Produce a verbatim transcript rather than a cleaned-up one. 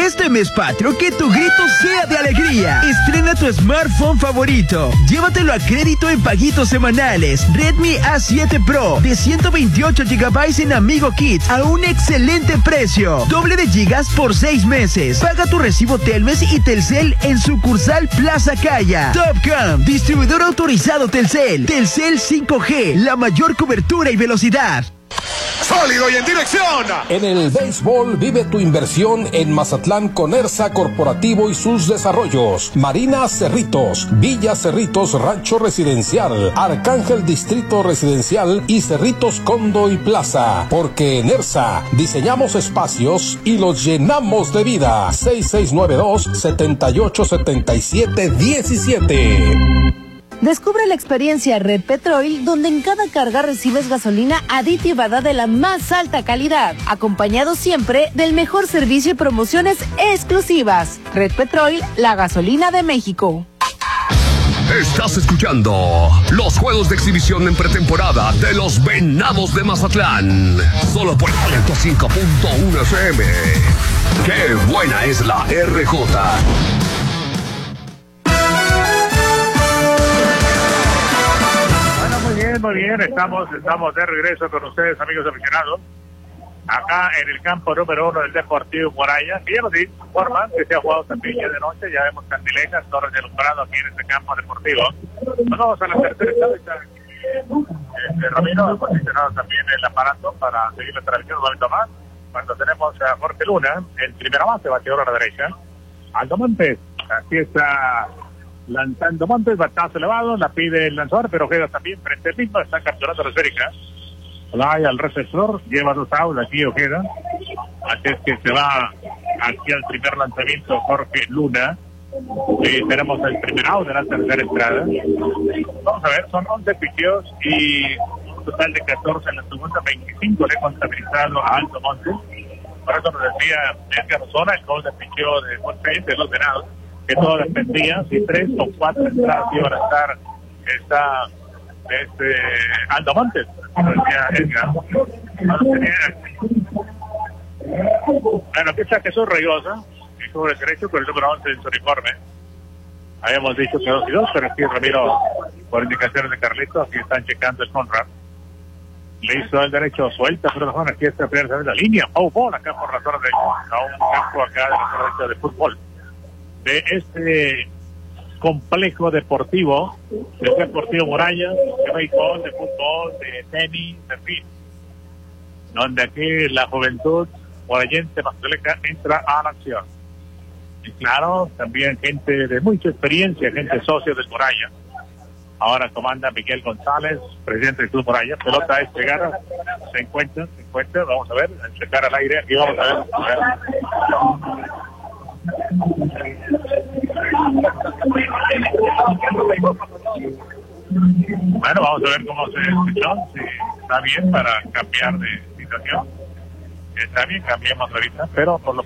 Este mes patrio, que tu grito sea de alegría. Estrena tu smartphone favorito. Llévatelo a crédito en paguitos semanales. Redmi A siete Pro de ciento veintiocho gigabytes en Amigo Kids a un excelente precio. Doble de gigas por seis meses. Paga tu recibo Telmex y Telcel en sucursal Plaza Calla. Topcam, distribuidor autorizado Telcel. Telcel cinco G, la mayor cobertura y velocidad. ¡Sólido y en dirección! En el béisbol vive tu inversión en Mazatlán con ERSA Corporativo y sus desarrollos. Marina Cerritos, Villa Cerritos Rancho Residencial, Arcángel Distrito Residencial y Cerritos Condo y Plaza. Porque en ERSA diseñamos espacios y los llenamos de vida. seis seis nueve dos, siete ocho siete siete uno siete. Descubre la experiencia Red Petrol, donde en cada carga recibes gasolina aditivada de la más alta calidad, acompañado siempre del mejor servicio y promociones exclusivas. Red Petrol, la gasolina de México. Estás escuchando los juegos de exhibición en pretemporada de los Venados de Mazatlán. Solo por ciento cinco punto uno F M. ¡Qué buena es la R J! Muy bien, muy bien, estamos, estamos de regreso con ustedes, amigos aficionados, acá en el campo número uno del Deportivo Moraya, que ya nos informan que se ha jugado también ya de noche, ya vemos candilejas, torres de alumbrado aquí en este campo deportivo. Nos vamos a la tercera etapa, este, Ramiro ha posicionado también el aparato para seguir la transmisión un momento más, cuando tenemos a Jorge Luna, el primera base, bateador a la derecha, Aldo Montes, así está lanzando Montes, batazo elevado, la pide el lanzador, pero Ojeda también frente al mismo, está capturando la esférica. Fly al receptor, lleva dos outs aquí Ojeda, así es que se va aquí al primer lanzamiento Jorge Luna, y tenemos el primer out de la tercera entrada. Vamos a ver, son once picheos y un total de catorce en la segunda, veinticinco le he contabilizado a Aldo Montes. Por eso nos decía Edgar Osona, el coach de picheo de Montes, de los Venados, que todo dependía si tres o cuatro entradas iban a estar está este Aldo Montes, como decía Edgar. Bueno, aquí está Jesús Reyosa, hijo del derecho con el número once en su uniforme. Habíamos dicho que dos y dos, pero aquí Ramiro, por indicaciones de Carlito, aquí están checando el Conrad. Le hizo el derecho suelta, pero bueno, aquí está primera la línea, oh, ball acá por la zona derecha, a un campo acá de la zona derecha de fútbol. De este complejo deportivo, del Deportivo Moraya, de béisbol, de fútbol, de tenis, en fin, donde aquí la juventud morayense mazatleca entra a la acción. Y claro, también gente de mucha experiencia, gente socia del Moraya. Ahora comanda Miguel González, presidente del Club Moraya. Pelota es pegada, se encuentra, se encuentra, vamos a ver, a checar al aire, aquí vamos a ver. A ver. Bueno, vamos a ver cómo se escuchó, si está bien para cambiar de situación. Está bien, cambiamos ahorita, pero por lo